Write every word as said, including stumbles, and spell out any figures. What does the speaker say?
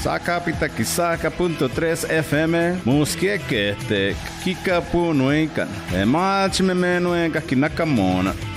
Sacapita Kisaka punto tres F M. Musqueque te Kika Punuikan. Emach me menuenka Kinakamona.